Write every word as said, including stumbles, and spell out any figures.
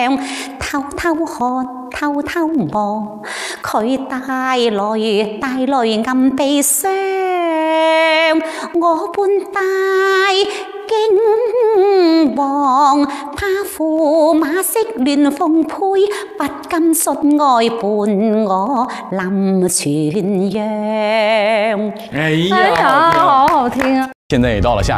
偷偷看，偷偷望，佢帶來帶來暗悲傷，我半帶驚惶，怕駙馬色亂鳳配，不甘信愛伴我臨泉陽。 哎呀，好好聽啊！ 现在也到了夏